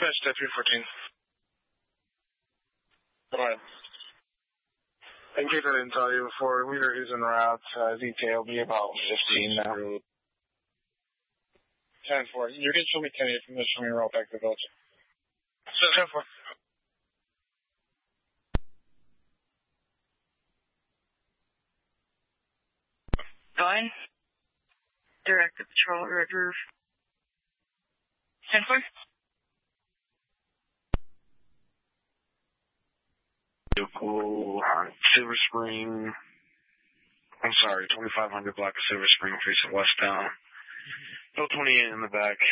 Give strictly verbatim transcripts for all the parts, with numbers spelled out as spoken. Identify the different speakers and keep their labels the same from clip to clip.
Speaker 1: Dispatch to three fourteen. Go ahead. In case I didn't tell you before, leader is en route. Uh, Z K will be about fifteen now. ten four. You're going to show me ten eight from this from your route back to the village. ten four.
Speaker 2: Fine. Direct to patrol, red roof. ten four.
Speaker 1: Vehicle on Silver Spring. I'm sorry, twenty-five hundred block of Silver Spring, facing westbound. No twenty-eight in the back.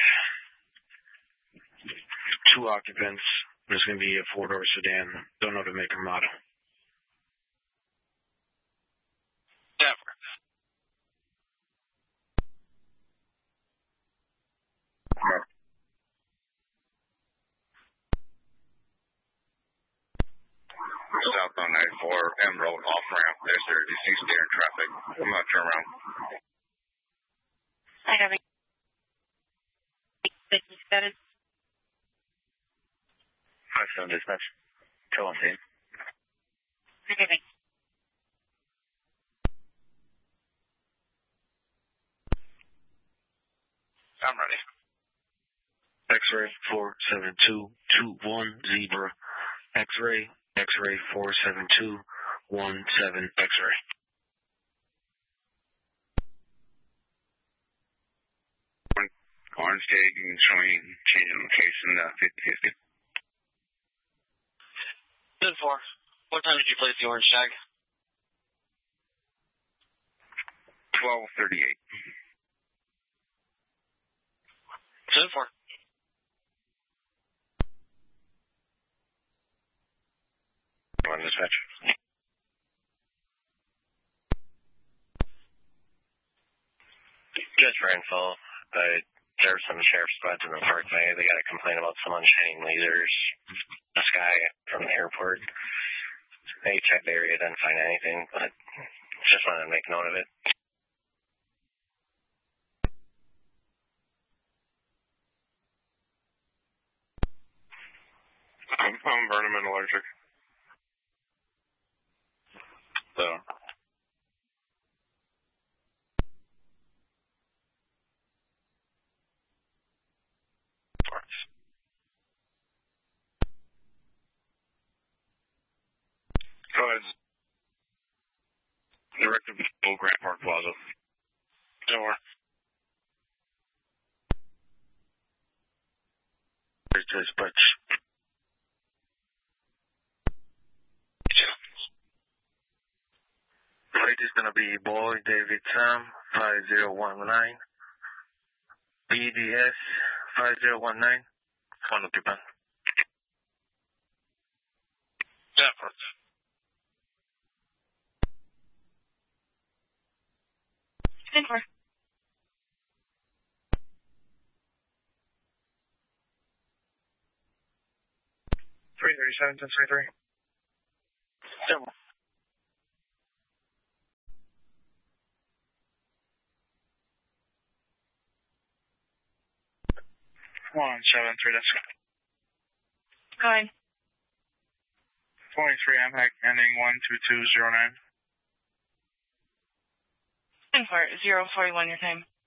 Speaker 1: Two occupants. There's going to be a four-door sedan. Don't know the make or model. Never.
Speaker 3: Southbound ninety-four, M Road, off ramp. There's their deceased there in traffic. I'm not turn around.
Speaker 2: I have a status.
Speaker 3: five seven dispatch. Kill on scene.
Speaker 2: Okay, thanks.
Speaker 1: I'm ready. X-ray four seven two two one zebra. X-ray. X-ray four seven two one seven X-ray.
Speaker 3: Orange Gate, you can show me change in location, uh, fifty fifty.
Speaker 4: ten four. What time did you place the orange tag?
Speaker 3: twelve thirty-eight.
Speaker 4: ten four.
Speaker 3: On dispatch.
Speaker 5: Just for info, uh, there's some sheriff squads in the parkway. They got a complaint about someone shining lasers. This guy from the airport. They checked the area, didn't find anything, but just wanted to make note of it.
Speaker 3: I'm, I'm burning and allergic. So. Go ahead. Director of Grant Park Plaza.
Speaker 1: Door. Dispatch. Plate is going to be Boy David Sam five zero one nine. B D S five zero one nine. One occupant. Effort.
Speaker 2: ten four.
Speaker 1: three thirty-seven, ten thirty-three. Double. One seven three. That's
Speaker 2: Go ahead.
Speaker 1: twenty-three M H E C ending one two two zero nine.
Speaker 2: ten four. zero forty-one your time.